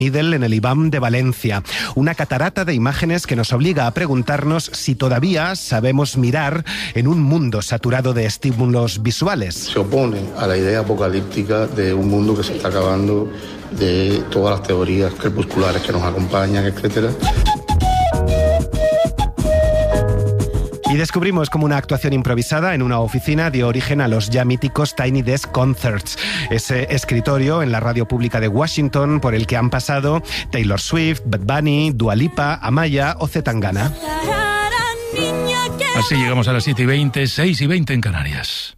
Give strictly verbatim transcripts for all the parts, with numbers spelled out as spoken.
Idel en el IBAM de Valencia. Una catarata de imágenes que nos obliga a preguntarnos si todavía sabemos mirar en un mundo saturado de estímulos visuales. Se opone a la idea apocalíptica de un mundo que se está acabando, de todas las teorías crepusculares que nos acompañan, etcétera. Y descubrimos cómo una actuación improvisada en una oficina dio origen a los ya míticos Tiny Desk Concerts, ese escritorio en la radio pública de Washington por el que han pasado Taylor Swift, Bad Bunny, Dua Lipa, Amaya o C. Tangana. Así llegamos a las siete y veinte, seis y veinte en Canarias.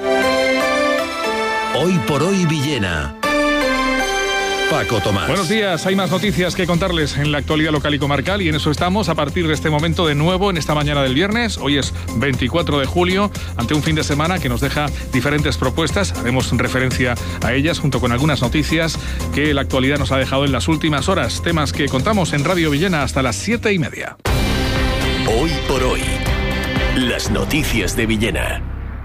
Hoy por hoy Villena. Paco Tomás. Buenos días, hay más noticias que contarles en la actualidad local y comarcal y en eso estamos a partir de este momento de nuevo en esta mañana del viernes. Hoy es veinticuatro de julio, ante un fin de semana que nos deja diferentes propuestas. Haremos referencia a ellas junto con algunas noticias que la actualidad nos ha dejado en las últimas horas. Temas que contamos en Radio Villena hasta las siete y media. Hoy por hoy, las noticias de Villena.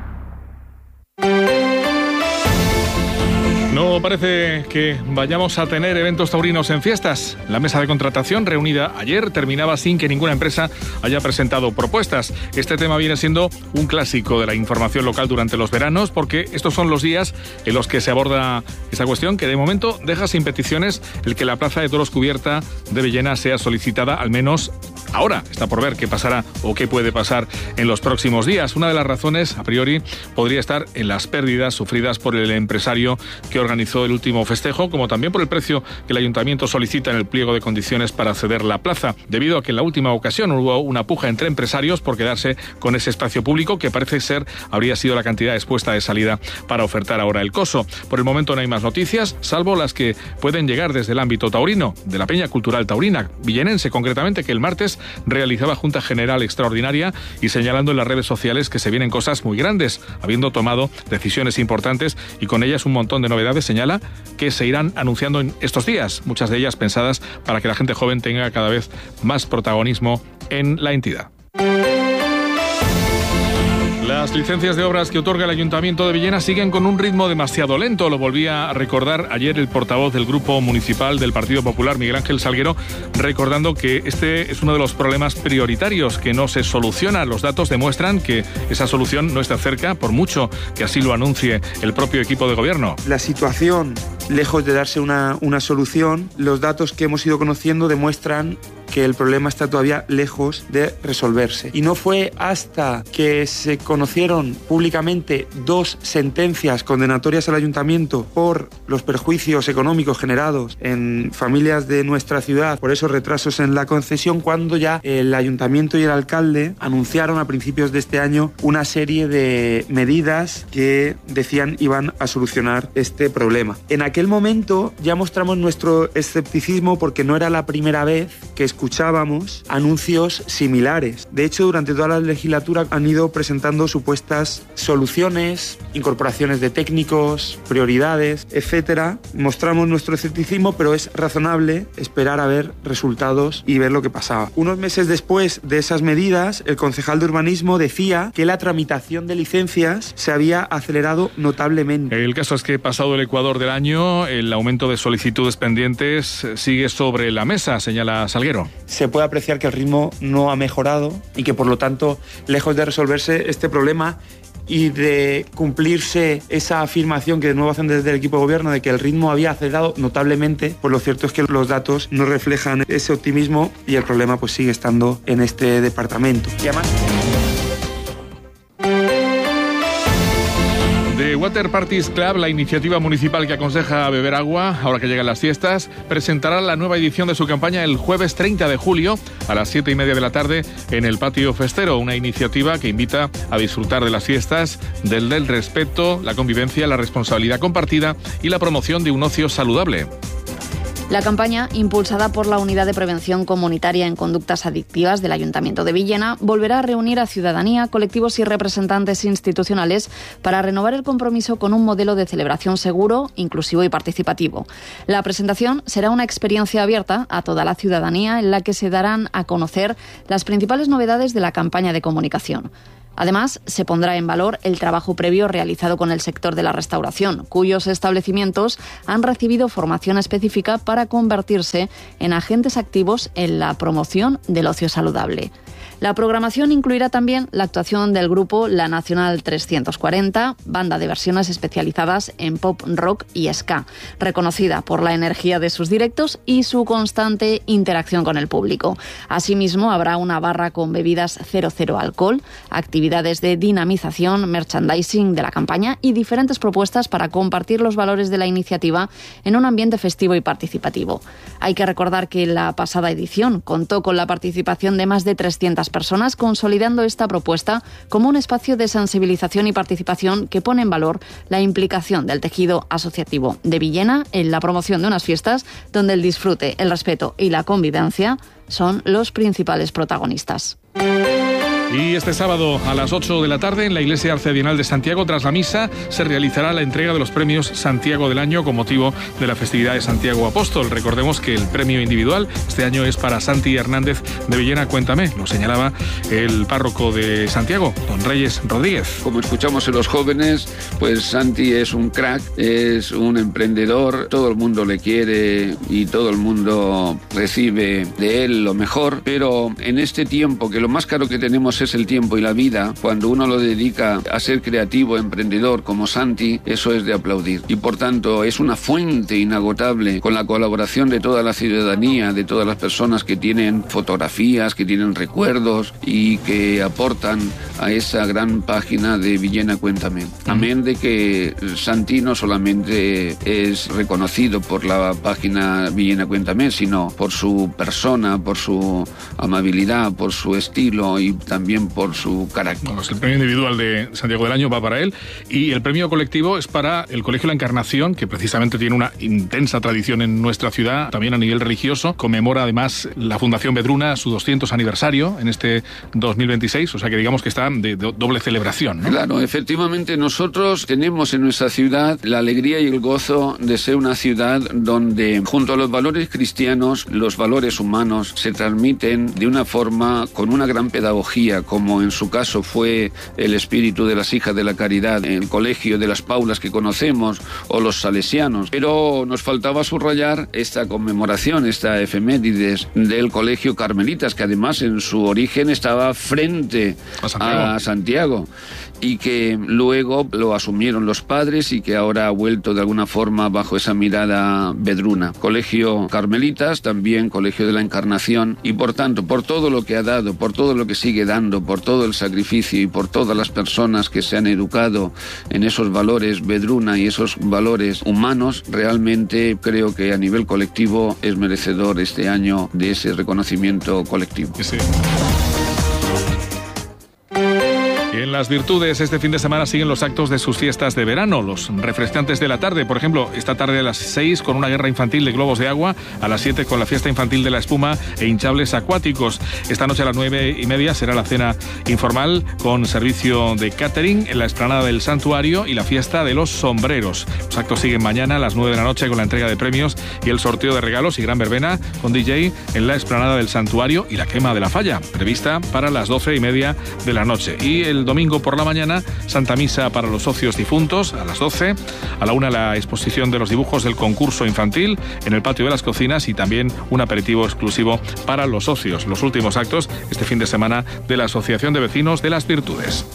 No parece que vayamos a tener eventos taurinos en fiestas. La mesa de contratación reunida ayer terminaba sin que ninguna empresa haya presentado propuestas. Este tema viene siendo un clásico de la información local durante los veranos porque estos son los días en los que se aborda esta cuestión que de momento deja sin peticiones el que la plaza de toros cubierta de Villena sea solicitada, al menos ahora. Está por ver qué pasará o qué puede pasar en los próximos días. Una de las razones, a priori, podría estar en las pérdidas sufridas por el empresario que organizó el último festejo, como también por el precio que el ayuntamiento solicita en el pliego de condiciones para ceder la plaza, debido a que en la última ocasión hubo una puja entre empresarios por quedarse con ese espacio público que parece ser habría sido la cantidad expuesta de salida para ofertar ahora el coso. Por el momento no hay más noticias, salvo las que pueden llegar desde el ámbito taurino, de la Peña Cultural Taurina, villenense concretamente, que el martes realizaba Junta General Extraordinaria y señalando en las redes sociales que se vienen cosas muy grandes, habiendo tomado decisiones importantes y con ellas un montón de novedades. Señala que se irán anunciando en estos días, muchas de ellas pensadas para que la gente joven tenga cada vez más protagonismo en la entidad. Las licencias de obras que otorga el Ayuntamiento de Villena siguen con un ritmo demasiado lento. Lo volvía a recordar ayer el portavoz del Grupo Municipal del Partido Popular, Miguel Ángel Salguero, recordando que este es uno de los problemas prioritarios que no se soluciona. Los datos demuestran que esa solución no está cerca, por mucho que así lo anuncie el propio equipo de gobierno. La situación, lejos de darse una, una solución, los datos que hemos ido conociendo demuestran que el problema está todavía lejos de resolverse. Y no fue hasta que se conocieron públicamente dos sentencias condenatorias al ayuntamiento por los perjuicios económicos generados en familias de nuestra ciudad por esos retrasos en la concesión, cuando ya el ayuntamiento y el alcalde anunciaron a principios de este año una serie de medidas que decían iban a solucionar este problema. En aquel momento ya mostramos nuestro escepticismo porque no era la primera vez que escuchábamos anuncios similares. De hecho, durante toda la legislatura han ido presentando supuestas soluciones, incorporaciones de técnicos, prioridades, etcétera. Mostramos nuestro escepticismo, pero es razonable esperar a ver resultados y ver lo que pasaba. Unos meses después de esas medidas, el concejal de urbanismo decía que la tramitación de licencias se había acelerado notablemente. El caso es que pasado el ecuador del año, el aumento de solicitudes pendientes sigue sobre la mesa, señala Salguero. Se puede apreciar que el ritmo no ha mejorado y que por lo tanto, lejos de resolverse este problema y de cumplirse esa afirmación que de nuevo hacen desde el equipo de gobierno de que el ritmo había acelerado notablemente, pues lo cierto es que los datos no reflejan ese optimismo y el problema pues sigue estando en este departamento. Y además... The Water Parties Club, la iniciativa municipal que aconseja beber agua ahora que llegan las fiestas, presentará la nueva edición de su campaña el jueves treinta de julio a las siete y media de la tarde en el Patio Festero, una iniciativa que invita a disfrutar de las fiestas, del, del respeto, la convivencia, la responsabilidad compartida y la promoción de un ocio saludable. La campaña, impulsada por la Unidad de Prevención Comunitaria en Conductas Adictivas del Ayuntamiento de Villena, volverá a reunir a ciudadanía, colectivos y representantes institucionales para renovar el compromiso con un modelo de celebración seguro, inclusivo y participativo. La presentación será una experiencia abierta a toda la ciudadanía en la que se darán a conocer las principales novedades de la campaña de comunicación. Además, se pondrá en valor el trabajo previo realizado con el sector de la restauración, cuyos establecimientos han recibido formación específica para convertirse en agentes activos en la promoción del ocio saludable. La programación incluirá también la actuación del grupo La Nacional trescientos cuarenta, banda de versiones especializadas en pop, rock y ska, reconocida por la energía de sus directos y su constante interacción con el público. Asimismo, habrá una barra con bebidas cero cero alcohol, actividades de dinamización, merchandising de la campaña y diferentes propuestas para compartir los valores de la iniciativa en un ambiente festivo y participativo. Hay que recordar que la pasada edición contó con la participación de más de trescientas personas, consolidando esta propuesta como un espacio de sensibilización y participación que pone en valor la implicación del tejido asociativo de Villena en la promoción de unas fiestas donde el disfrute, el respeto y la convivencia son los principales protagonistas. Y este sábado a las ocho de la tarde en la Iglesia Arcedianal de Santiago, tras la misa, se realizará la entrega de los premios Santiago del Año con motivo de la festividad de Santiago Apóstol. Recordemos que el premio individual este año es para Santi Hernández de Villena Cuéntame, lo señalaba el párroco de Santiago, don Reyes Rodríguez. Como escuchamos en los jóvenes, pues Santi es un crack, es un emprendedor, todo el mundo le quiere y todo el mundo recibe de él lo mejor, pero en este tiempo que lo más caro que tenemos es el tiempo y la vida, cuando uno lo dedica a ser creativo, emprendedor como Santi, eso es de aplaudir. Y por tanto es una fuente inagotable con la colaboración de toda la ciudadanía, de todas las personas que tienen fotografías, que tienen recuerdos y que aportan a esa gran página de Villena Cuéntame. Amén de que Santi no solamente es reconocido por la página Villena Cuéntame, sino por su persona, por su amabilidad, por su estilo y también por su carácter. Bueno, pues el premio individual de Santiago del Año va para él y el premio colectivo es para el Colegio La Encarnación, que precisamente tiene una intensa tradición en nuestra ciudad, también a nivel religioso. Conmemora además la Fundación Vedruna su doscientos aniversario en este dos mil veintiséis, o sea que digamos que está de doble celebración, ¿no? Claro, efectivamente nosotros tenemos en nuestra ciudad la alegría y el gozo de ser una ciudad donde junto a los valores cristianos, los valores humanos se transmiten de una forma con una gran pedagogía, como en su caso fue el espíritu de las hijas de la caridad en el colegio de las Paulas que conocemos, o los salesianos. Pero nos faltaba subrayar esta conmemoración, esta efemérides del colegio Carmelitas, que además en su origen estaba frente a Santiago, a Santiago y que luego lo asumieron los padres y que ahora ha vuelto de alguna forma bajo esa mirada vedruna. Colegio Carmelitas, también Colegio de la Encarnación, y por tanto, por todo lo que ha dado, por todo lo que sigue dando, por todo el sacrificio y por todas las personas que se han educado en esos valores vedruna y esos valores humanos, realmente creo que a nivel colectivo es merecedor este año de ese reconocimiento colectivo. Sí. Y en las Virtudes este fin de semana siguen los actos de sus fiestas de verano, los refrescantes de la tarde. Por ejemplo, esta tarde a las seis con una guerra infantil de globos de agua, a las siete con la fiesta infantil de la espuma e hinchables acuáticos. Esta noche a las nueve y media será la cena informal con servicio de catering en la explanada del santuario y la fiesta de los sombreros. Los actos siguen mañana a las nueve de la noche con la entrega de premios y el sorteo de regalos y gran verbena con D J en la explanada del santuario y la quema de la falla, prevista para las doce y media de la noche. Y el domingo por la mañana, Santa Misa para los socios difuntos a las doce, a la una la exposición de los dibujos del concurso infantil en el patio de las cocinas y también un aperitivo exclusivo para los socios. Los últimos actos este fin de semana de la Asociación de Vecinos de las Virtudes.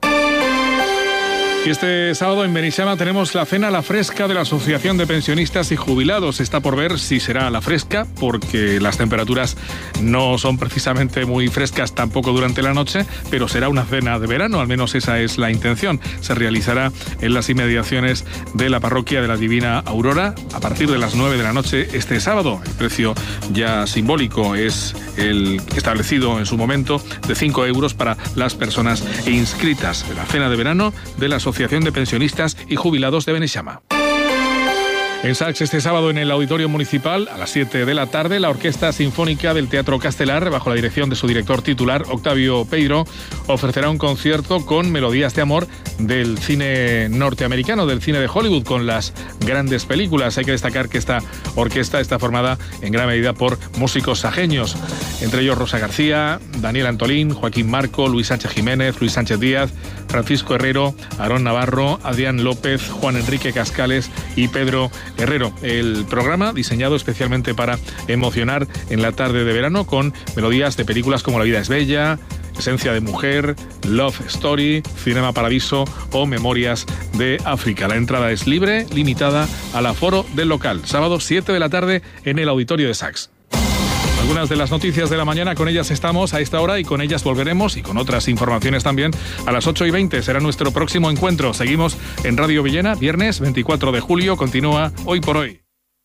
Y este sábado en Beneixama tenemos la cena a la fresca de la Asociación de Pensionistas y Jubilados. Está por ver si será a la fresca, porque las temperaturas no son precisamente muy frescas tampoco durante la noche, pero será una cena de verano, al menos esa es la intención. Se realizará en las inmediaciones de la parroquia de la Divina Aurora a partir de las nueve de la noche este sábado. El precio ya simbólico es el establecido en su momento de cinco euros para las personas inscritas. La cena de verano de la Asociación de Pensionistas y Jubilados de Beneixama. En Sacs, este sábado en el Auditorio Municipal, a las siete de la tarde, la Orquesta Sinfónica del Teatro Castelar, bajo la dirección de su director titular, Octavio Peiro, ofrecerá un concierto con melodías de amor del cine norteamericano, del cine de Hollywood, con las grandes películas. Hay que destacar que esta orquesta está formada en gran medida por músicos sajeños, entre ellos Rosa García, Daniel Antolín, Joaquín Marco, Luis Sánchez Jiménez, Luis Sánchez Díaz, Francisco Herrero, Aarón Navarro, Adrián López, Juan Enrique Cascales y Pedro Herrero. El programa diseñado especialmente para emocionar en la tarde de verano con melodías de películas como La vida es bella, Esencia de mujer, Love Story, Cinema Paradiso o Memorias de África. La entrada es libre, limitada al aforo del local. Sábado siete de la tarde en el Auditorio de Sacs. Algunas de las noticias de la mañana, con ellas estamos a esta hora y con ellas volveremos, y con otras informaciones también, a las ocho y veinte. Será nuestro próximo encuentro. Seguimos en Radio Villena, viernes veinticuatro de julio. Continúa Hoy por Hoy.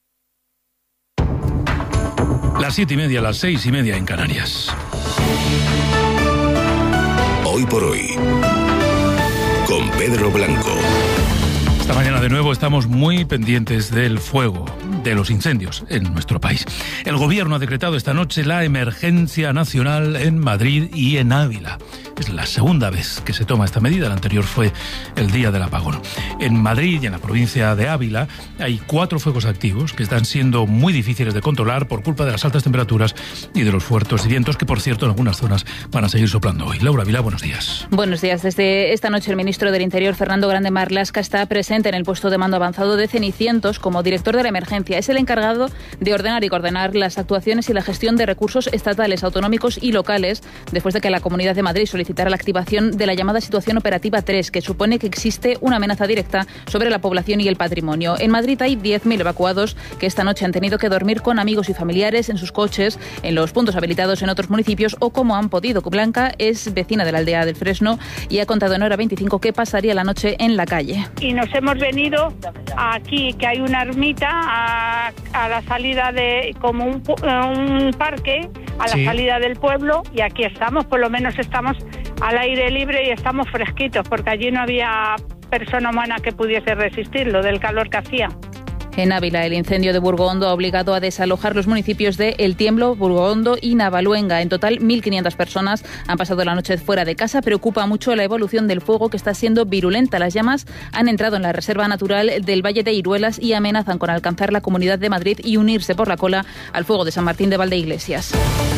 Las siete y media, las seis y media en Canarias. Hoy por Hoy, con Pedro Blanco. Esta mañana de nuevo estamos muy pendientes del fuego, de los incendios en nuestro país. El gobierno ha decretado esta noche la emergencia nacional en Madrid y en Ávila. Es la segunda vez que se toma esta medida, la anterior fue el día del apagón. En Madrid y en la provincia de Ávila hay cuatro fuegos activos que están siendo muy difíciles de controlar por culpa de las altas temperaturas y de los fuertes vientos que, por cierto, en algunas zonas van a seguir soplando hoy. Laura Vila, buenos días. Buenos días. Desde esta noche el ministro del Interior, Fernando Grande Marlaska, está presente en el puesto de mando avanzado de Cenicientos como director de la emergencia. Es el encargado de ordenar y coordinar las actuaciones y la gestión de recursos estatales, autonómicos y locales, después de que la Comunidad de Madrid solicitara la activación de la llamada situación operativa tres, que supone que existe una amenaza directa sobre la población y el patrimonio. En Madrid hay diez mil evacuados que esta noche han tenido que dormir con amigos y familiares en sus coches, en los puntos habilitados en otros municipios o como han podido. Blanca es vecina de la aldea del Fresno y ha contado en Hora veinticinco que pasaría la noche en la calle. Y nos hemos venido aquí, que hay una ermita a, a la salida de, como un, un parque, a la sí. salida del pueblo, y aquí estamos, por lo menos estamos al aire libre y estamos fresquitos, porque allí no había persona humana que pudiese resistirlo del calor que hacía. En Ávila, el incendio de Burgoondo ha obligado a desalojar los municipios de El Tiemblo, Burgoondo y Navaluenga. En total, mil quinientas personas han pasado la noche fuera de casa. Preocupa mucho la evolución del fuego, que está siendo virulenta. Las llamas han entrado en la Reserva Natural del Valle de Iruelas y amenazan con alcanzar la Comunidad de Madrid y unirse por la cola al fuego de San Martín de Valdeiglesias.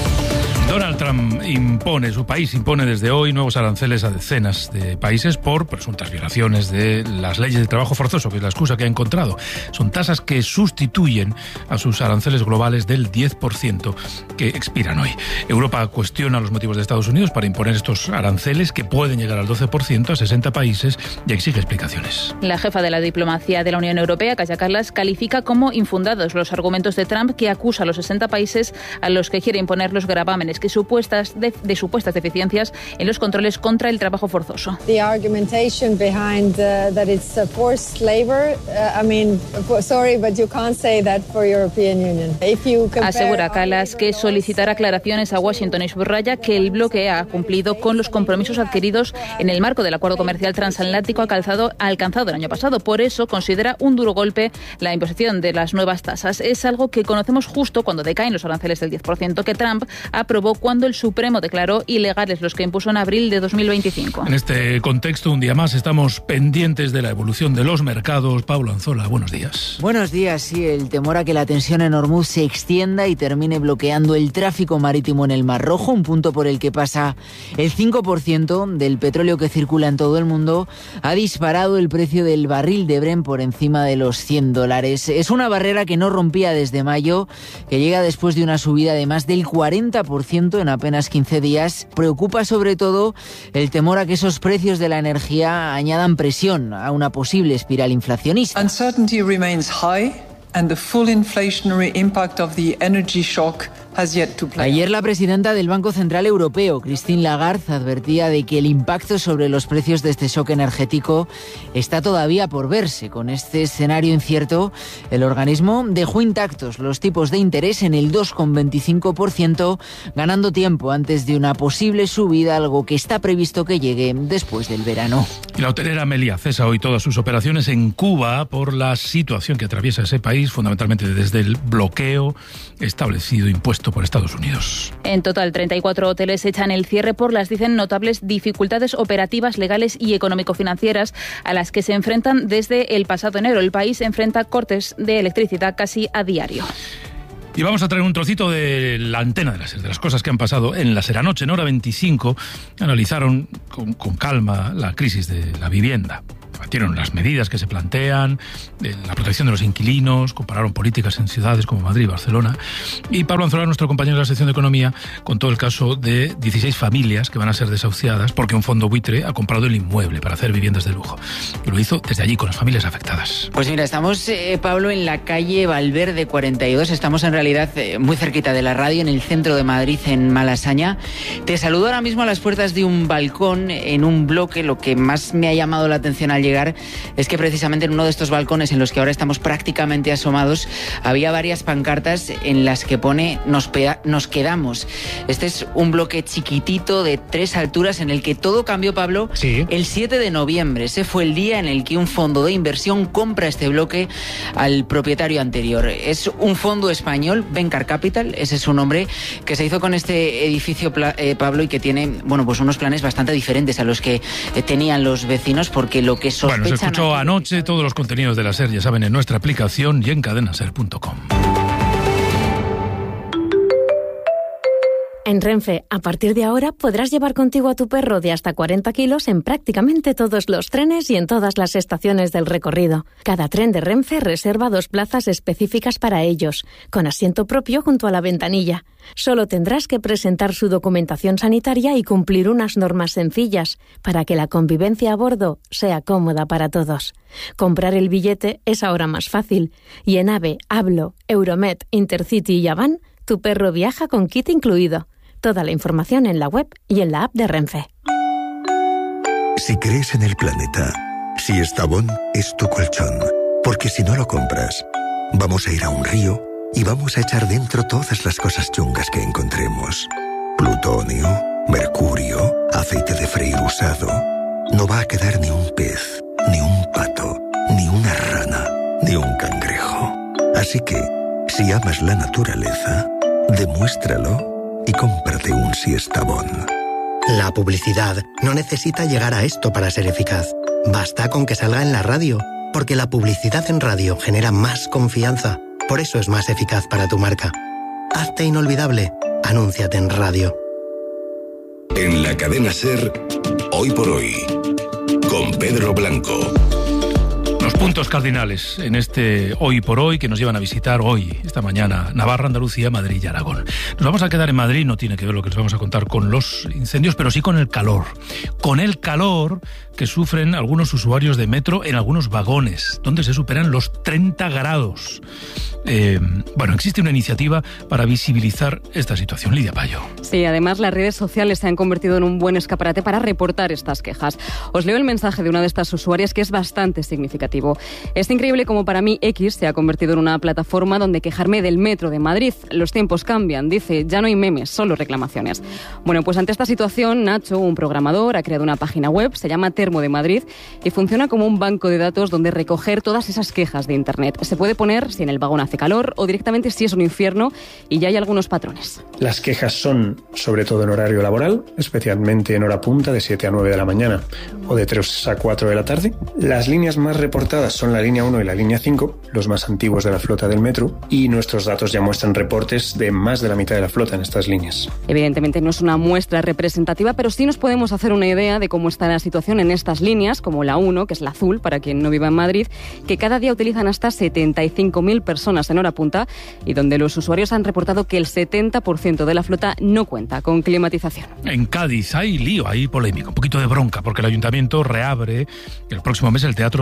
Donald Trump impone, su país impone desde hoy nuevos aranceles a decenas de países por presuntas violaciones de las leyes de trabajo forzoso, que es la excusa que ha encontrado. Son tasas que sustituyen a sus aranceles globales del diez por ciento que expiran hoy. Europa cuestiona los motivos de Estados Unidos para imponer estos aranceles, que pueden llegar al doce por ciento a sesenta países, y exige explicaciones. La jefa de la diplomacia de la Unión Europea, Kaja Kallas, califica como infundados los argumentos de Trump, que acusa a los sesenta países a los que quiere imponer los gravámenes que supuestas de, de supuestas deficiencias en los controles contra el trabajo forzoso. The argumentation behind uh, that it's forced labor, uh, I mean, sorry, but you can't say that for European Union. If you compare... Asegura Kallas que solicitará aclaraciones a Washington y subraya que el bloque ha cumplido con los compromisos adquiridos en el marco del acuerdo comercial transatlántico alcanzado, alcanzado el año pasado. Por eso considera un duro golpe la imposición de las nuevas tasas. Es algo que conocemos justo cuando decaen los aranceles del diez por ciento que Trump aprobó cuando el Supremo declaró ilegales los que impuso en abril de dos mil veinticinco. En este contexto, un día más, estamos pendientes de la evolución de los mercados. Pablo Anzola, buenos días. Buenos días. Sí, el temor a que la tensión en Hormuz se extienda y termine bloqueando el tráfico marítimo en el Mar Rojo, un punto por el que pasa el cinco por ciento del petróleo que circula en todo el mundo, ha disparado el precio del barril de Brent por encima de los cien dólares. Es una barrera que no rompía desde mayo, que llega después de una subida de más del cuarenta por ciento en apenas quince días. Preocupa sobre todo el temor a que esos precios de la energía añadan presión a una posible espiral inflacionista. Uncertainty remains high. and the full inflationary impact of the energy shock has yet to play. Ayer la presidenta del Banco Central Europeo, Christine Lagarde, advertía de que el impacto sobre los precios de este shock energético está todavía por verse. Con este escenario incierto, el organismo dejó intactos los tipos de interés en el dos coma veinticinco por ciento, ganando tiempo antes de una posible subida, algo que está previsto que llegue después del verano. Y la hotelera Meliá cesa hoy todas sus operaciones en Cuba por la situación que atraviesa ese país, fundamentalmente desde el bloqueo establecido, impuesto por Estados Unidos. En total, treinta y cuatro hoteles echan el cierre por las, dicen, notables dificultades operativas, legales y económico-financieras a las que se enfrentan desde el pasado enero. El país enfrenta cortes de electricidad casi a diario. Y vamos a traer un trocito de la antena de las, de las cosas que han pasado en la SER. Anoche, en Hora veinticinco, analizaron con, con calma la crisis de la vivienda. Debatieron las medidas que se plantean, eh, la protección de los inquilinos, compararon políticas en ciudades como Madrid y Barcelona. Y Pablo Anzola, nuestro compañero de la sección de Economía, contó el caso de dieciséis familias que van a ser desahuciadas porque un fondo buitre ha comprado el inmueble para hacer viviendas de lujo. Y lo hizo desde allí, con las familias afectadas. Pues mira, estamos, eh, Pablo, en la calle Valverde cuarenta y dos. Estamos en realidad eh, muy cerquita de la radio, en el centro de Madrid, en Malasaña. Te saludo ahora mismo a las puertas de un balcón en un bloque. Lo que más me ha llamado la atención al llegar es que precisamente en uno de estos balcones en los que ahora estamos prácticamente asomados había varias pancartas en las que pone nos, peda- nos quedamos. Este es un bloque chiquitito de tres alturas en el que todo cambió, Pablo, sí. El siete de noviembre. Ese fue el día en el que un fondo de inversión compra este bloque al propietario anterior. Es un fondo español, Vencar Capital, ese es su nombre, que se hizo con este edificio, eh, Pablo, y que tiene, bueno, pues unos planes bastante diferentes a los que eh, tenían los vecinos, porque lo que Bueno, se escuchó anoche. Todos los contenidos de la SER, ya saben, en nuestra aplicación y en cadena ser punto com. En Renfe, a partir de ahora podrás llevar contigo a tu perro de hasta cuarenta kilos en prácticamente todos los trenes y en todas las estaciones del recorrido. Cada tren de Renfe reserva dos plazas específicas para ellos, con asiento propio junto a la ventanilla. Solo tendrás que presentar su documentación sanitaria y cumplir unas normas sencillas para que la convivencia a bordo sea cómoda para todos. Comprar el billete es ahora más fácil y en AVE, Hablo, Euromed, Intercity y Avan, tu perro viaja con kit incluido. Toda la información en la web y en la app de Renfe. Si crees en el planeta, si Estavón es tu colchón, porque si no lo compras, vamos a ir a un río y vamos a echar dentro todas las cosas chungas que encontremos. Plutonio, mercurio, aceite de freír usado. No va a quedar ni un pez, ni un pato, ni una rana, ni un cangrejo. Así que, si amas la naturaleza, demuéstralo y cómprate un Siestabón. La publicidad no necesita llegar a esto para ser eficaz. Basta con que salga en la radio, porque la publicidad en radio genera más confianza. Por eso es más eficaz para tu marca. Hazte inolvidable. Anúnciate en radio. En la cadena SER, Hoy por Hoy, con Pedro Blanco. Los puntos cardinales en este Hoy por Hoy que nos llevan a visitar hoy, esta mañana, Navarra, Andalucía, Madrid y Aragón. Nos vamos a quedar en Madrid, no tiene que ver lo que les vamos a contar con los incendios, pero sí con el calor. Con el calor que sufren algunos usuarios de metro en algunos vagones, donde se superan los treinta grados. Eh, bueno, existe una iniciativa para visibilizar esta situación. Lidia Payo. Sí, además las redes sociales se han convertido en un buen escaparate para reportar estas quejas. Os leo el mensaje de una de estas usuarias que es bastante significativo. Es increíble como para mí X se ha convertido en una plataforma donde quejarme del metro de Madrid. Los tiempos cambian, dice, ya no hay memes, solo reclamaciones. Bueno, pues ante esta situación, Nacho, un programador, ha creado una página web, se llama Termo de Madrid, y funciona como un banco de datos donde recoger todas esas quejas de Internet. Se puede poner si en el vagón hace calor o directamente si es un infierno, y ya hay algunos patrones. Las quejas son sobre todo en horario laboral, especialmente en hora punta de siete a nueve de la mañana o de tres a cuatro de la tarde. Las líneas más reportadas son la línea uno y la línea cinco, los más antiguos de la flota del metro, y nuestros datos ya muestran reportes de más de la mitad de la flota en estas líneas. Evidentemente no es una muestra representativa, pero sí nos podemos hacer una idea de cómo está la situación en estas líneas, como la uno, que es la azul, para quien no viva en Madrid, que cada día utilizan hasta setenta y cinco mil personas en hora punta y donde los usuarios han reportado que el setenta por ciento de la flota no cuenta con climatización. En Cádiz hay lío, hay polémica, un poquito de bronca, porque el ayuntamiento reabre el próximo mes el Teatro de Verano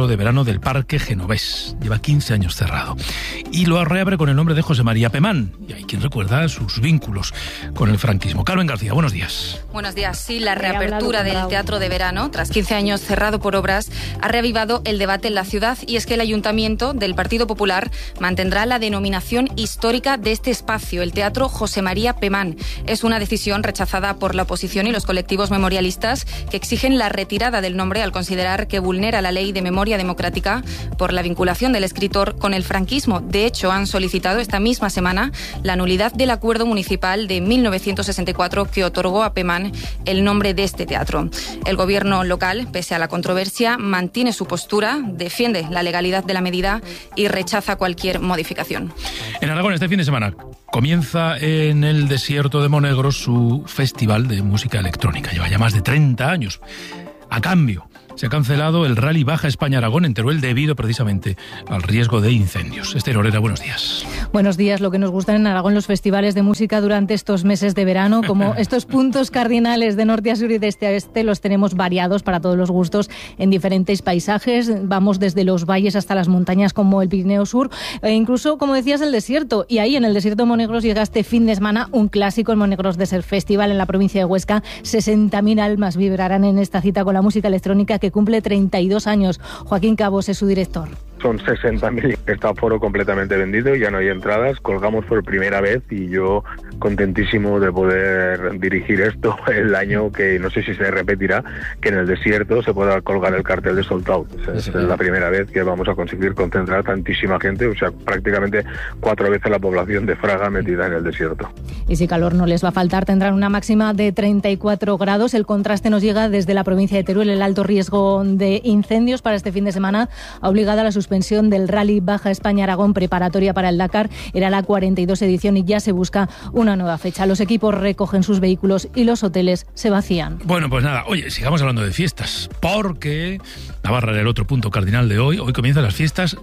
del Parque Genovés. Lleva quince años cerrado. Y lo reabre con el nombre de José María Pemán. Y hay quien recuerda sus vínculos con el franquismo. Carmen García, buenos días. Buenos días. Sí, la reapertura del Teatro de Verano, tras quince años cerrado por obras, ha reavivado el debate en la ciudad, y es que el Ayuntamiento del Partido Popular mantendrá la denominación histórica de este espacio, el Teatro José María Pemán. Es una decisión rechazada por la oposición y los colectivos memorialistas, que exigen la retirada del nombre al considerar que vulnera la ley de memoria democrática por la vinculación del escritor con el franquismo. De hecho, han solicitado esta misma semana la nulidad del acuerdo municipal de mil novecientos sesenta y cuatro que otorgó a Pemán el nombre de este teatro. El gobierno local, pese a la controversia, mantiene su postura, defiende la legalidad de la medida y rechaza cualquier modificación. En Aragón, este fin de semana comienza en el desierto de Monegros su festival de música electrónica. Lleva ya más de treinta años. A cambio, se ha cancelado el Rally Baja España-Aragón en Teruel debido precisamente al riesgo de incendios. Esther Orera, buenos días. Buenos días. Lo que nos gustan en Aragón los festivales de música durante estos meses de verano, como estos puntos cardinales de norte a sur y de este a este, los tenemos variados para todos los gustos en diferentes paisajes. Vamos desde los valles hasta las montañas como el Pirineo Sur, e incluso, como decías, el desierto. Y ahí en el desierto de Monegros llega este fin de semana un clásico, el Monegros Desert Festival en la provincia de Huesca. sesenta mil almas vibrarán en esta cita con la música electrónica que cumple treinta y dos años. Joaquín Cabos es su director. Son sesenta mil, está aforo completamente vendido, ya no hay entradas, colgamos por primera vez y yo contentísimo de poder dirigir esto el año que no sé si se repetirá, que en el desierto se pueda colgar el cartel de Sold Out. O sea, es la primera vez que vamos a conseguir concentrar tantísima gente, o sea, prácticamente cuatro veces la población de Fraga metida en el desierto. Y si calor no les va a faltar, tendrán una máxima de treinta y cuatro grados. El contraste nos llega desde la provincia de Teruel. El alto riesgo de incendios para este fin de semana ha obligado a la suspensión del Rally Baja España-Aragón preparatoria para el Dakar. Era la cuarenta y dos edición y ya se busca una nueva fecha. Los equipos recogen sus vehículos y los hoteles se vacían. Bueno, pues nada, oye, sigamos hablando de fiestas, porque Navarra era el otro punto cardinal de hoy. Hoy comienzan las fiestas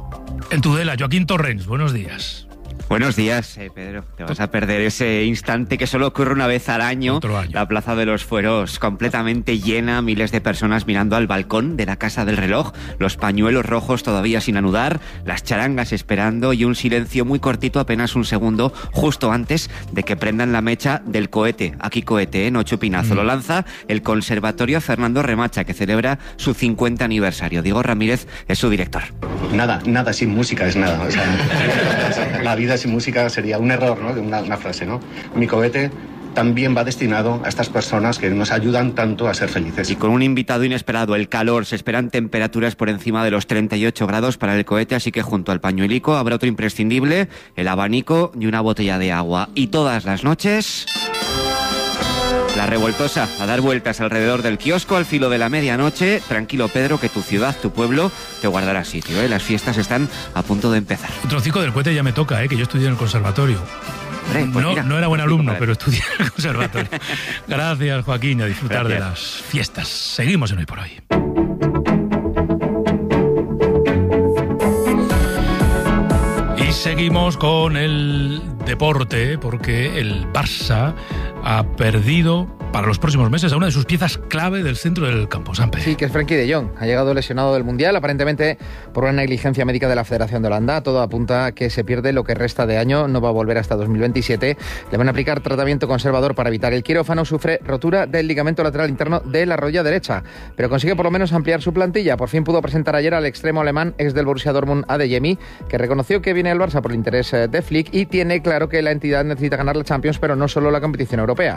en Tudela. Joaquín Torrens, buenos días. Buenos días, eh, Pedro. Te vas a perder ese instante que solo ocurre una vez al año. año. La Plaza de los Fueros completamente llena, miles de personas mirando al balcón de la Casa del Reloj, los pañuelos rojos todavía sin anudar, las charangas esperando y un silencio muy cortito, apenas un segundo, justo antes de que prendan la mecha del cohete. Aquí cohete, ¿eh? No chupinazo. Mm. Lo lanza el Conservatorio Fernando Remacha, que celebra su cincuenta aniversario. Diego Ramírez es su director. Nada, nada sin música es nada. O sea, la vida sin música sería un error, ¿no? Una, una frase, ¿no? Mi cohete también va destinado a estas personas que nos ayudan tanto a ser felices. Y con un invitado inesperado, el calor. Se esperan temperaturas por encima de los treinta y ocho grados para el cohete, así que junto al pañuelico habrá otro imprescindible, el abanico y una botella de agua. Y todas las noches... La revoltosa, a dar vueltas alrededor del kiosco al filo de la medianoche. Tranquilo, Pedro, que tu ciudad, tu pueblo, te guardará sitio, ¿eh? Las fiestas están a punto de empezar. Un trocico del cohete ya me toca, ¿eh? Que yo estudié en el conservatorio. Hombre, pues no, mira, no era buen alumno, pero estudié en el conservatorio. Gracias, Joaquín, a disfrutar Gracias. de las fiestas. Seguimos en Hoy por Hoy. Y seguimos con el deporte, porque el Barça ha perdido para los próximos meses a una de sus piezas clave del centro del campo. Sampe. Sí, que es Frenkie de Jong. Ha llegado lesionado del Mundial, aparentemente por una negligencia médica de la Federación de Holanda. Todo apunta a que se pierde lo que resta de año, no va a volver hasta dos mil veintisiete. Le van a aplicar tratamiento conservador para evitar el quirófano. Sufre rotura del ligamento lateral interno de la rodilla derecha, pero consigue por lo menos ampliar su plantilla. Por fin pudo presentar ayer al extremo alemán, ex del Borussia Dortmund, Adeyemi, que reconoció que viene al Barça por el interés de Flick y tiene claro que la entidad necesita ganar la Champions, pero no solo la competición europea.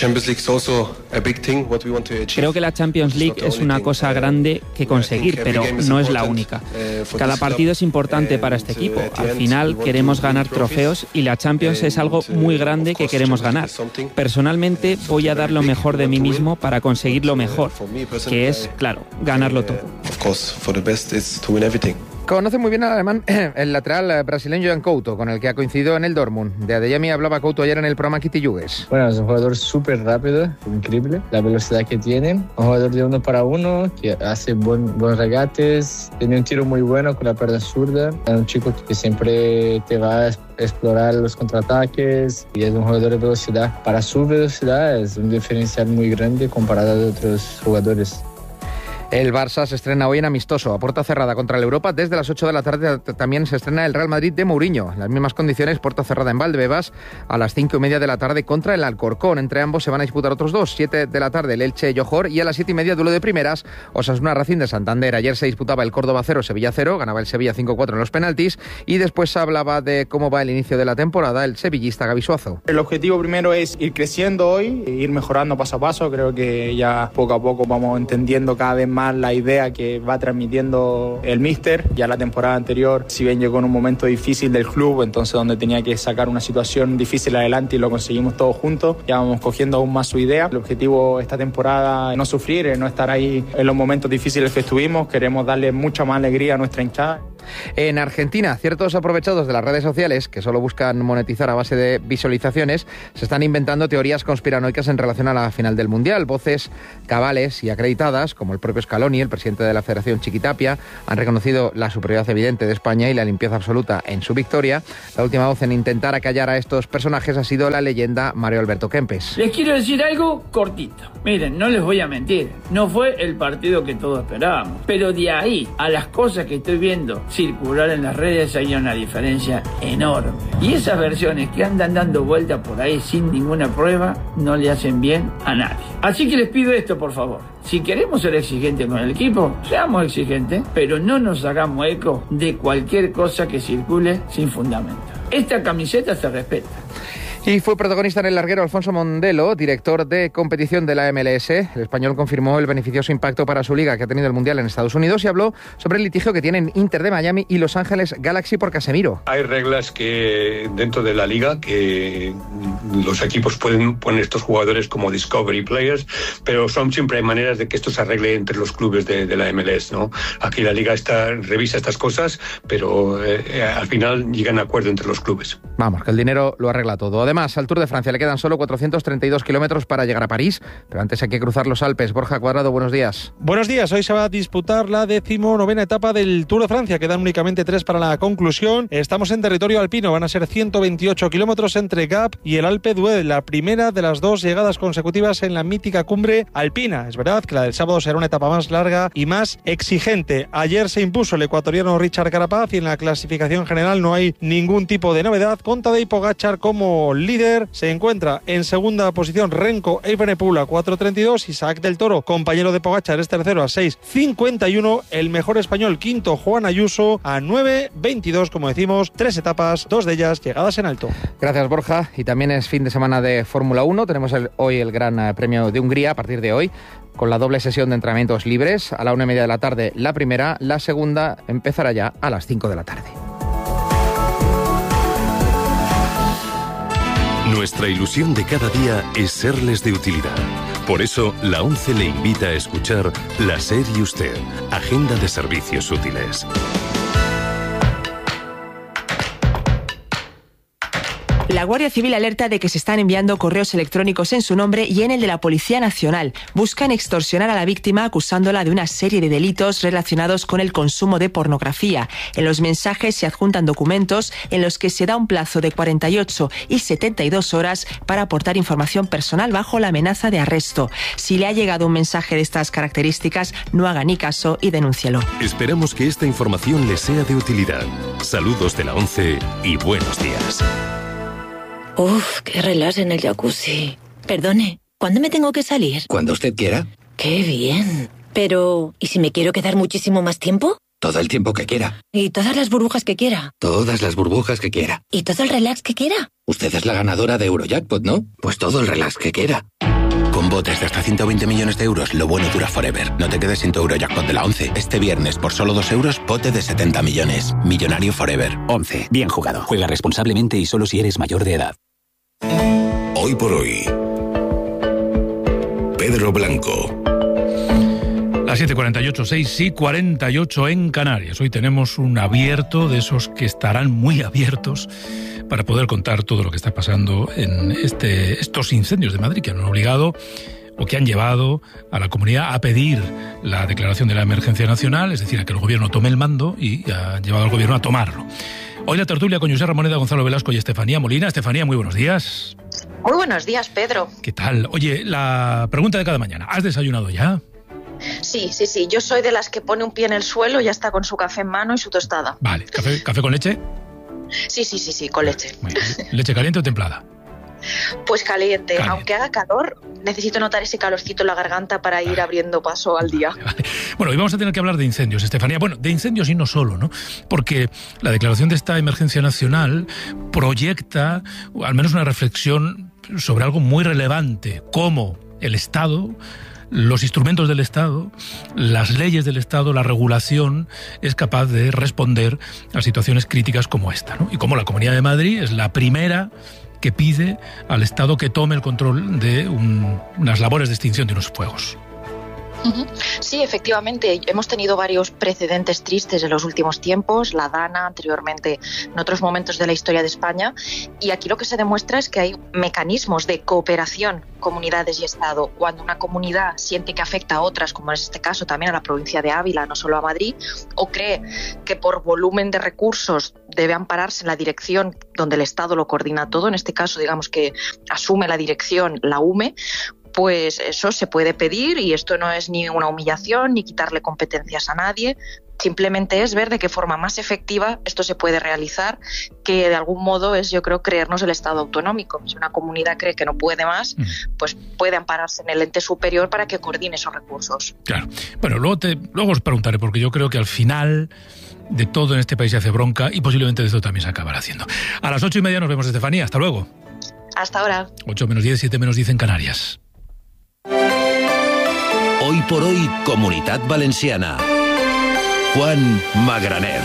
Creo que la Champions League es una cosa grande que conseguir, pero no es la única. Cada partido es importante para este equipo. Al final queremos ganar trofeos y la Champions es algo muy grande que queremos ganar. Personalmente voy a dar lo mejor de mí mismo para conseguir lo mejor, que es, claro, ganarlo todo. Conoce muy bien al alemán el lateral brasileño Jan Couto, con el que ha coincidido en el Dortmund. De Adeyemi hablaba Couto ayer en el programa Kitty Yugues. Bueno, es un jugador súper rápido, increíble, la velocidad que tiene. Un jugador de uno para uno, que hace buen, buenos regates, tiene un tiro muy bueno con la pierna zurda. Es un chico que siempre te va a explorar los contraataques y es un jugador de velocidad. Para su velocidad es un diferencial muy grande comparado a otros jugadores. El Barça se estrena hoy en amistoso, a puerta cerrada contra el Europa. Desde las ocho de la tarde también se estrena el Real Madrid de Mourinho. En las mismas condiciones, puerta cerrada en Valdebebas, a las cinco y media de la tarde contra el Alcorcón. Entre ambos se van a disputar otros dos. Siete de la tarde el Elche Johor y a las siete y media duelo de primeras, Osasuna Racing de Santander. Ayer se disputaba el Córdoba cero, Sevilla cero, ganaba el Sevilla cinco cuatro en los penaltis y después se hablaba de cómo va el inicio de la temporada el sevillista Gavi Suazo. El objetivo primero es ir creciendo hoy, ir mejorando paso a paso. Creo que ya poco a poco vamos entendiendo cada vez más la idea que va transmitiendo el míster. Ya la temporada anterior, si bien llegó en un momento difícil del club, entonces donde tenía que sacar una situación difícil adelante y lo conseguimos todos juntos, ya vamos cogiendo aún más su idea. El objetivo esta temporada es no sufrir, es no estar ahí en los momentos difíciles que estuvimos. Queremos darle mucha más alegría a nuestra hinchada. En Argentina, ciertos aprovechados de las redes sociales, que solo buscan monetizar a base de visualizaciones, se están inventando teorías conspiranoicas en relación a la final del Mundial. Voces cabales y acreditadas, como el propio Scaloni, el presidente de la Federación Chiquitapia, han reconocido la superioridad evidente de España y la limpieza absoluta en su victoria. La última voz en intentar acallar a estos personajes ha sido la leyenda Mario Alberto Kempes. Les quiero decir algo cortito. Miren, no les voy a mentir, no fue el partido que todos esperábamos, pero de ahí a las cosas que estoy viendo circular en las redes hay una diferencia enorme. Y esas versiones que andan dando vueltas por ahí sin ninguna prueba no le hacen bien a nadie. Así que les pido esto, por favor. Si queremos ser exigentes con el equipo, seamos exigentes, pero no nos hagamos eco de cualquier cosa que circule sin fundamento. Esta camiseta se respeta. Y fue protagonista en el larguero Alfonso Mondelo, director de competición de la M L S. El español confirmó el beneficioso impacto para su liga que ha tenido el Mundial en Estados Unidos y habló sobre el litigio que tienen Inter de Miami y Los Ángeles Galaxy por Casemiro. Hay reglas que dentro de la liga que los equipos pueden poner estos jugadores como discovery players, pero son siempre hay maneras de que esto se arregle entre los clubes de, de la M L S, ¿no? Aquí la liga está, revisa estas cosas, pero eh, al final llegan a acuerdo entre los clubes. Vamos, que el dinero lo arregla todo. Además, al Tour de Francia le quedan solo cuatrocientos treinta y dos kilómetros para llegar a París, pero antes hay que cruzar los Alpes. Borja Cuadrado, buenos días. Buenos días. Hoy se va a disputar la decimonovena etapa del Tour de Francia. Quedan únicamente tres para la conclusión. Estamos en territorio alpino. Van a ser ciento veintiocho kilómetros entre Gap y el Alpe d'Huez, la primera de las dos llegadas consecutivas en la mítica cumbre alpina. Es verdad que la del sábado será una etapa más larga y más exigente. Ayer se impuso el ecuatoriano Richard Carapaz y en la clasificación general no hay ningún tipo de novedad, con Tadej Pogačar como líder. Se encuentra en segunda posición Renko Evenepoel a cuatro treinta y dos, Isaac del Toro, compañero de Pogačar, es tercero a seis cincuenta y uno, el mejor español quinto Juan Ayuso a nueve veintidós, como decimos, tres etapas, dos de ellas llegadas en alto. Gracias, Borja. Y también es fin de semana de Fórmula uno, tenemos el, hoy el Gran Premio de Hungría a partir de hoy, con la doble sesión de entrenamientos libres, a la una y media de la tarde la primera, la segunda empezará ya a las cinco de la tarde. Nuestra ilusión de cada día es serles de utilidad. Por eso, la ONCE le invita a escuchar La SER y Usted, Agenda de Servicios Útiles. La Guardia Civil alerta de que se están enviando correos electrónicos en su nombre y en el de la Policía Nacional. Buscan extorsionar a la víctima acusándola de una serie de delitos relacionados con el consumo de pornografía. En los mensajes se adjuntan documentos en los que se da un plazo de cuarenta y ocho y setenta y dos horas para aportar información personal bajo la amenaza de arresto. Si le ha llegado un mensaje de estas características, no haga ni caso y denúncielo. Esperamos que esta información le sea de utilidad. Saludos de la ONCE y buenos días. Uf, qué relax en el jacuzzi. Perdone, ¿cuándo me tengo que salir? Cuando usted quiera. Qué bien. Pero, ¿y si me quiero quedar muchísimo más tiempo? Todo el tiempo que quiera. ¿Y todas las burbujas que quiera? Todas las burbujas que quiera. ¿Y todo el relax que quiera? Usted es la ganadora de Eurojackpot, ¿no? Pues todo el relax que quiera. Con botes de hasta ciento veinte millones de euros, lo bueno dura forever. No te quedes sin tu Eurojackpot de la ONCE. Este viernes, por solo dos euros, bote de setenta millones. Millonario forever. ONCE. Bien jugado. Juega responsablemente y solo si eres mayor de edad. Hoy por hoy, Pedro Blanco. Las siete cuarenta y ocho, seis y cuarenta y ocho en Canarias. Hoy tenemos un abierto de esos que estarán muy abiertos para poder contar todo lo que está pasando en este, estos incendios de Madrid que han obligado o que han llevado a la comunidad a pedir la declaración de la emergencia nacional, es decir, a que el gobierno tome el mando y ha llevado al gobierno a tomarlo. Hoy la tertulia con José Ramoneda, Gonzalo Velasco y Estefanía Molina. Estefanía, muy buenos días. Muy buenos días, Pedro. ¿Qué tal? Oye, la pregunta de cada mañana. ¿Has desayunado ya? Sí, sí, sí. Yo soy de las que pone un pie en el suelo y ya está con su café en mano y su tostada. Vale. ¿Café, café con leche? Sí, sí, sí, sí, con leche. ¿Leche caliente o templada? Pues caliente. caliente. Aunque haga calor, necesito notar ese calorcito en la garganta para ir abriendo paso al día. Vale, vale. Bueno, hoy vamos a tener que hablar de incendios, Estefanía. Bueno, de incendios y no solo, ¿no? Porque la declaración de esta emergencia nacional proyecta al menos una reflexión sobre algo muy relevante, cómo el Estado, los instrumentos del Estado, las leyes del Estado, la regulación es capaz de responder a situaciones críticas como esta, ¿no? Y cómo la Comunidad de Madrid es la primera que pide al Estado que tome el control de un, unas labores de extinción de unos fuegos. Sí, efectivamente, hemos tenido varios precedentes tristes en los últimos tiempos, la Dana, anteriormente en otros momentos de la historia de España, y aquí lo que se demuestra es que hay mecanismos de cooperación, comunidades y Estado. Cuando una comunidad siente que afecta a otras, como en este caso también a la provincia de Ávila, no solo a Madrid, o cree que por volumen de recursos debe ampararse en la dirección donde el Estado lo coordina todo, en este caso digamos que asume la dirección la U M E, pues eso se puede pedir y esto no es ni una humillación ni quitarle competencias a nadie, simplemente es ver de qué forma más efectiva esto se puede realizar, que de algún modo es, yo creo, creernos el Estado autonómico. Si una comunidad cree que no puede más, pues puede ampararse en el ente superior para que coordine esos recursos. Claro. Bueno, luego, te, luego os preguntaré, porque yo creo que al final de todo en este país se hace bronca y posiblemente de esto también se acabará haciendo. A las ocho y media nos vemos, Estefanía. Hasta luego. Hasta ahora. Ocho menos diez, siete menos diez en Canarias. Hoy por hoy, Comunitat Valenciana. Juan Magraner.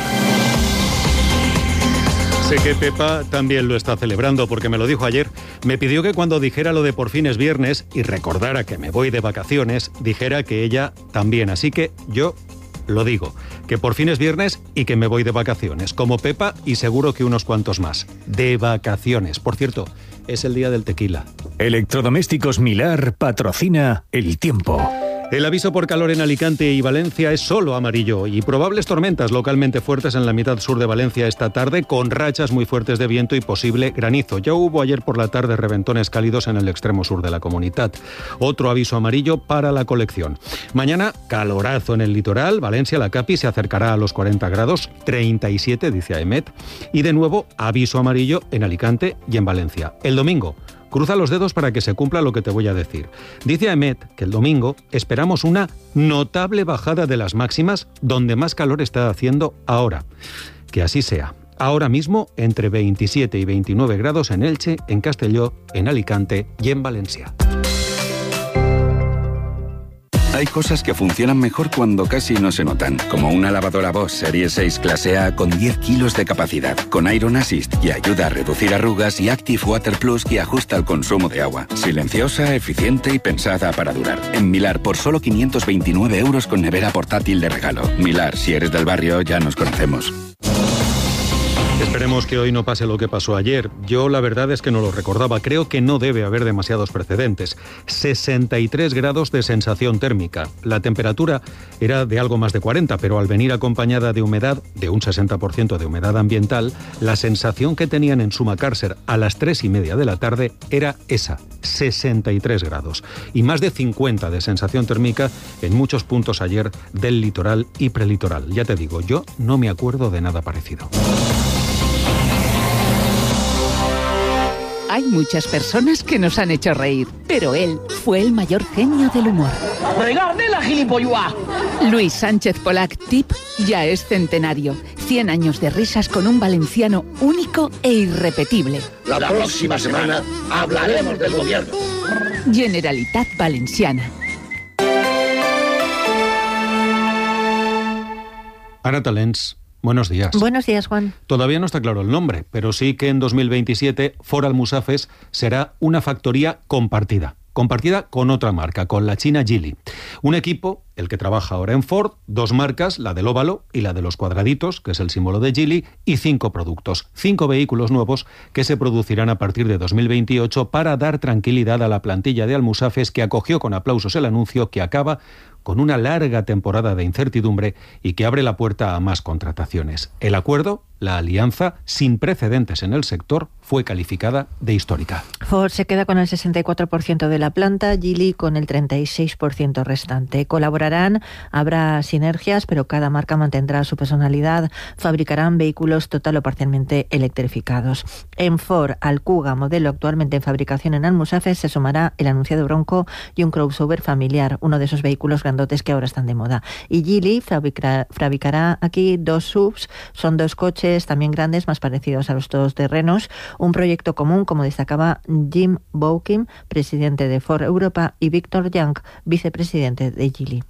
Sé que Pepa también lo está celebrando porque me lo dijo ayer. Me pidió que cuando dijera lo de por fin es viernes y recordara que me voy de vacaciones, dijera que ella también. Así que yo lo digo, que por fin es viernes y que me voy de vacaciones. Como Pepa y seguro que unos cuantos más. De vacaciones. Por cierto, es el día del tequila. Electrodomésticos Milar patrocina El Tiempo. El aviso por calor en Alicante y Valencia es solo amarillo y probables tormentas localmente fuertes en la mitad sur de Valencia esta tarde con rachas muy fuertes de viento y posible granizo. Ya hubo ayer por la tarde reventones cálidos en el extremo sur de la comunidad. Otro aviso amarillo para la colección. Mañana calorazo en el litoral. Valencia, la Capi se acercará a los cuarenta grados, treinta y siete dice AEMET. Y de nuevo aviso amarillo en Alicante y en Valencia. El domingo, cruza los dedos para que se cumpla lo que te voy a decir. Dice AEMET que el domingo esperamos una notable bajada de las máximas donde más calor está haciendo ahora. Que así sea. Ahora mismo entre veintisiete y veintinueve grados en Elche, en Castelló, en Alicante y en Valencia. Hay cosas que funcionan mejor cuando casi no se notan, como una lavadora Bosch Serie seis Clase A con diez kilos de capacidad, con Iron Assist que ayuda a reducir arrugas y Active Water Plus que ajusta el consumo de agua. Silenciosa, eficiente y pensada para durar. En Milar, por solo quinientos veintinueve euros con nevera portátil de regalo. Milar, si eres del barrio, ya nos conocemos. Esperemos que hoy no pase lo que pasó ayer. Yo la verdad es que no lo recordaba. Creo que no debe haber demasiados precedentes. sesenta y tres grados de sensación térmica. La temperatura era de algo más de cuarenta, pero al venir acompañada de humedad, de un sesenta por ciento de humedad ambiental, la sensación que tenían en Sumacàrcer a las tres y media de la tarde era esa, sesenta y tres grados. Y más de cincuenta de sensación térmica en muchos puntos ayer del litoral y prelitoral. Ya te digo, yo no me acuerdo de nada parecido. Hay muchas personas que nos han hecho reír, pero él fue el mayor genio del humor. ¡Regarde la gilipollas! Luis Sánchez Polac Tip ya es centenario. cien años de risas con un valenciano único e irrepetible. La próxima semana hablaremos del gobierno. Generalitat Valenciana. Ana Talents, buenos días. Buenos días, Juan. Todavía no está claro el nombre, pero sí que en dos mil veintisiete For Almusafes será una factoría compartida. Compartida con otra marca, con la china Geely. Un equipo, el que trabaja ahora en Ford, dos marcas, la del óvalo y la de los cuadraditos, que es el símbolo de Geely, y cinco productos, cinco vehículos nuevos que se producirán a partir de dos mil veintiocho para dar tranquilidad a la plantilla de Almusafes que acogió con aplausos el anuncio que acaba con una larga temporada de incertidumbre y que abre la puerta a más contrataciones. El acuerdo, la alianza, sin precedentes en el sector, fue calificada de histórica. Ford se queda con el sesenta y cuatro por ciento de la planta, Geely con el treinta y seis por ciento restante. Colaborará colaborarán, habrá sinergias, pero cada marca mantendrá su personalidad. Fabricarán vehículos total o parcialmente electrificados. En Ford, al Kuga, modelo actualmente en fabricación en Almusafes, se sumará el anunciado Bronco y un crossover familiar, uno de esos vehículos grandotes que ahora están de moda. Y Geely fabricará, fabricará aquí dos S U Vs, son dos coches también grandes, más parecidos a los todoterrenos, un proyecto común, como destacaba Jim Boukin, presidente de Ford Europa, y Victor Young, vicepresidente de Geely.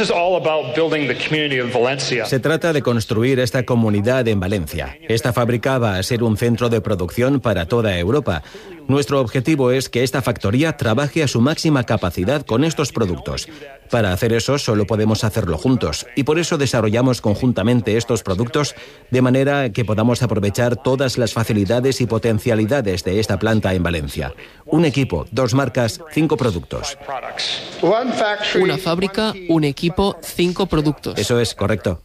Se trata de construir esta comunidad en Valencia. Esta fábrica va a ser un centro de producción para toda Europa. Nuestro objetivo es que esta factoría trabaje a su máxima capacidad con estos productos. Para hacer eso solo podemos hacerlo juntos y por eso desarrollamos conjuntamente estos productos de manera que podamos aprovechar todas las facilidades y potencialidades de esta planta en Valencia. Un equipo, dos marcas, cinco productos. Una fábrica, un equipo, cinco productos. Eso es correcto.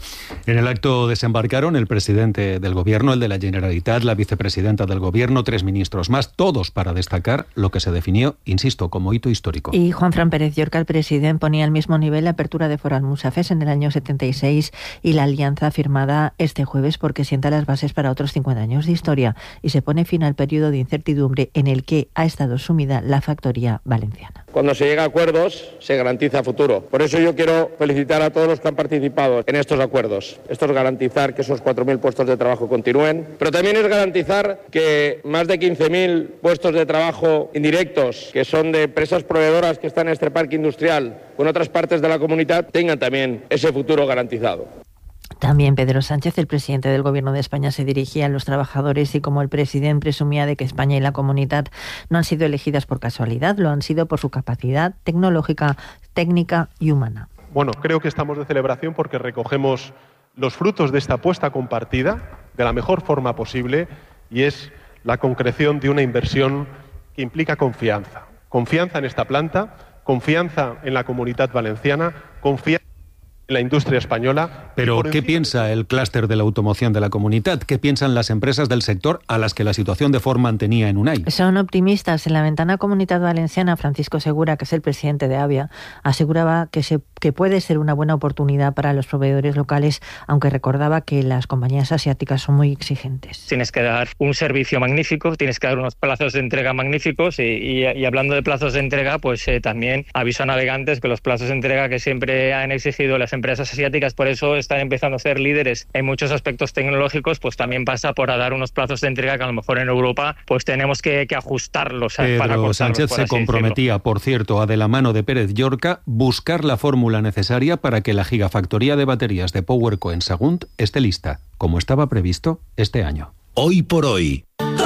En el acto desembarcaron el presidente del Gobierno, el de la Generalitat, la vicepresidenta del Gobierno, tres ministros más, todos para destacar lo que se definió, insisto, como hito histórico. Y Juanfran Pérez Llorca, el presidente, ponía al mismo nivel la apertura de Ford Almusafes en el año setenta y seis y la alianza firmada este jueves porque sienta las bases para otros cincuenta años de historia y se pone fin al periodo de incertidumbre en el que ha estado sumida la factoría valenciana. Cuando se llega a acuerdos, se garantiza futuro. Por eso yo quiero felicitar a todos los que han participado en estos acuerdos. Esto es garantizar que esos cuatro mil puestos de trabajo continúen, pero también es garantizar que más de quince mil puestos de trabajo indirectos, que son de empresas proveedoras que están en este parque industrial o en otras partes de la comunidad, tengan también ese futuro garantizado. También Pedro Sánchez, el presidente del Gobierno de España, se dirigía a los trabajadores y como el presidente presumía de que España y la comunidad no han sido elegidas por casualidad, lo han sido por su capacidad tecnológica, técnica y humana. Bueno, creo que estamos de celebración porque recogemos los frutos de esta apuesta compartida de la mejor forma posible y es la concreción de una inversión que implica confianza. Confianza en esta planta, confianza en la comunidad valenciana, confianza en la industria española. Pero, ¿qué piensa el clúster de la automoción de la comunidad? ¿Qué piensan las empresas del sector a las que la situación de Ford mantenía en Unai? Son optimistas. En la ventana Comunidad Valenciana, Francisco Segura, que es el presidente de Avia, aseguraba que, se, que puede ser una buena oportunidad para los proveedores locales, aunque recordaba que las compañías asiáticas son muy exigentes. Tienes que dar un servicio magnífico, tienes que dar unos plazos de entrega magníficos y, y, y hablando de plazos de entrega, pues eh, también aviso a navegantes que los plazos de entrega que siempre han exigido las empresas asiáticas, por eso están empezando a ser líderes en muchos aspectos tecnológicos, pues también pasa por a dar unos plazos de entrega que a lo mejor en Europa pues tenemos que, que ajustarlos. Pedro para Pedro Sánchez se comprometía, decirlo. por cierto, a de la mano de Pérez Llorca, buscar la fórmula necesaria para que la gigafactoría de baterías de PowerCo en Sagunt esté lista, como estaba previsto este año. Hoy por hoy.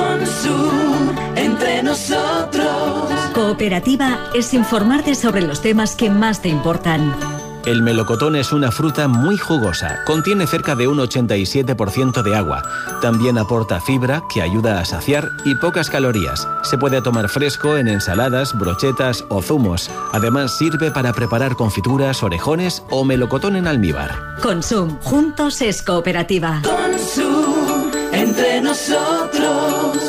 Consum, entre nosotros. Cooperativa es informarte sobre los temas que más te importan. El melocotón es una fruta muy jugosa. Contiene cerca de un ochenta y siete por ciento de agua. También aporta fibra, que ayuda a saciar, y pocas calorías. Se puede tomar fresco en ensaladas, brochetas o zumos. Además, sirve para preparar confituras, orejones o melocotón en almíbar. Consum. Juntos es cooperativa. Consum. Entre nosotros.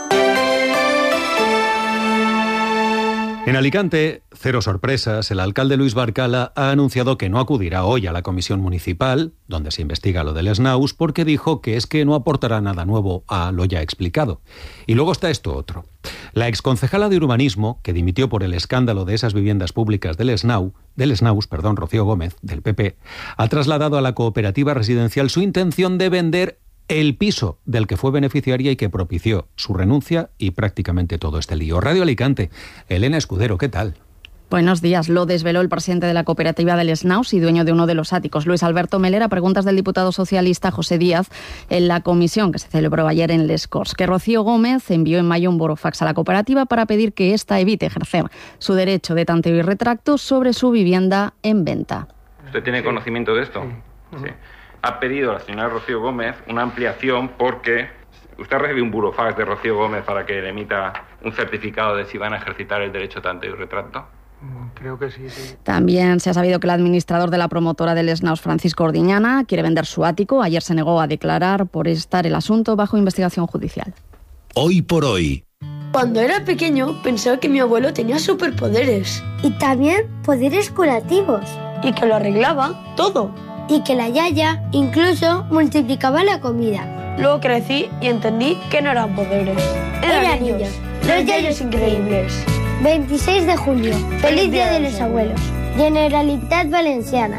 En Alicante, cero sorpresas, el alcalde Luis Barcala ha anunciado que no acudirá hoy a la comisión municipal, donde se investiga lo del Snaus, porque dijo que es que no aportará nada nuevo a lo ya explicado. Y luego está esto otro. La exconcejala de urbanismo, que dimitió por el escándalo de esas viviendas públicas del Snaus, del Snaus, perdón, Rocío Gómez, del P P, ha trasladado a la cooperativa residencial su intención de vender el piso del que fue beneficiaria y que propició su renuncia y prácticamente todo este lío. Radio Alicante, Elena Escudero, ¿qué tal? Buenos días. Lo desveló el presidente de la cooperativa del Snaus y dueño de uno de los áticos, Luis Alberto Meller, a preguntas del diputado socialista José Díaz en la comisión que se celebró ayer en Les Corts, que Rocío Gómez envió en mayo un burofax a la cooperativa para pedir que ésta evite ejercer su derecho de tanteo y retracto sobre su vivienda en venta. ¿Usted tiene conocimiento de esto? Sí. sí. Ha pedido a la señora Rocío Gómez una ampliación porque usted ha recibido un burofax de Rocío Gómez para que le emita un certificado de si van a ejercitar el derecho a tanteo y retracto. Creo que sí, sí. También se ha sabido que el administrador de la promotora del Snaus, Francisco Ordiñana, quiere vender su ático. Ayer se negó a declarar por estar el asunto bajo investigación judicial. Hoy por hoy. Cuando era pequeño pensaba que mi abuelo tenía superpoderes. Y también poderes curativos. y que lo arreglaba todo. Y que la yaya incluso multiplicaba la comida. Luego crecí y entendí que no eran poderes. Eran, Eran ellos, ellos, los yayos increíbles. veintiséis de julio, feliz Día de los Abuelos. Generalitat Valenciana.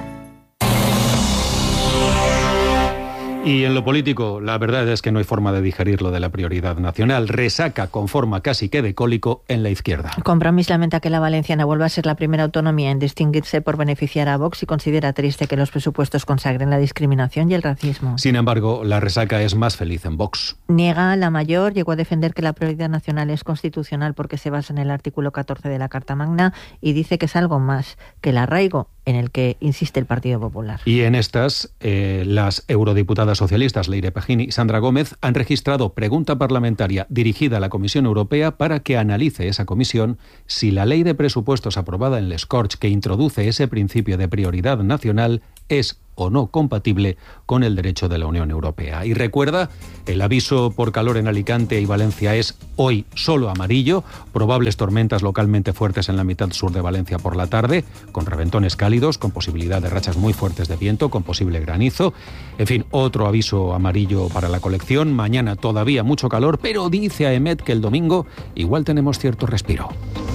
Y en lo político, la verdad es que no hay forma de digerir lo de la prioridad nacional. Resaca con forma casi que de cólico en la izquierda. Compromís lamenta que la valenciana vuelva a ser la primera autonomía en distinguirse por beneficiar a Vox y considera triste que los presupuestos consagren la discriminación y el racismo. Sin embargo, la resaca es más feliz en Vox. Niega la mayor, llegó a defender que la prioridad nacional es constitucional porque se basa en el artículo catorce de la Carta Magna y dice que es algo más que el arraigo en el que insiste el Partido Popular. Y en estas, eh, las eurodiputadas socialistas Leire Pagín y Sandra Gómez han registrado pregunta parlamentaria dirigida a la Comisión Europea para que analice esa comisión si la ley de presupuestos aprobada en Les Corts, que introduce ese principio de prioridad nacional, es o no compatible con el derecho de la Unión Europea. Y recuerda, el aviso por calor en Alicante y Valencia es hoy solo amarillo, probables tormentas localmente fuertes en la mitad sur de Valencia por la tarde, con reventones cálidos, con posibilidad de rachas muy fuertes de viento, con posible granizo. En fin, otro aviso amarillo para la colección. Mañana todavía mucho calor, pero dice Aemet que el domingo igual tenemos cierto respiro.